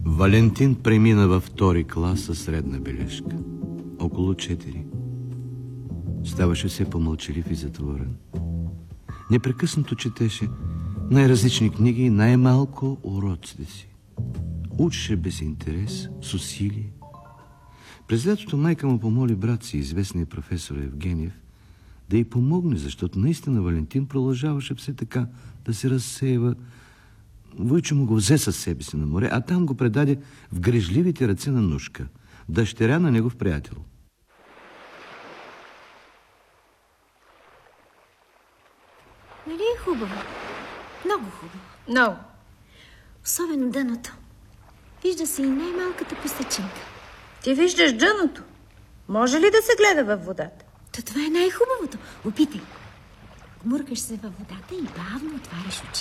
Валентин премина във втори клас със средна бележка. Около 4. Ставаше все по-мълчалив и затворен. Непрекъснато четеше най-различни книги и най-малко уроците си. Учеше без интерес, с усилие. През лятото майка му помоли брат си, известния професор Евгениев, да й помогне, защото наистина Валентин продължаваше все така да се разсеява. Войчо му го взе със себе си на море, а там го предаде в грижливите ръце на Нушка, дъщеря на негов приятел. Нали е хубаво? Много хубаво. Много. Особено дъното. Вижда се и най-малката песъчинка. Ти виждаш дъното. Може ли да се гледа във водата? То това е най-хубавото. Опитай. Гмуркаш се във водата и бавно отваряш очи.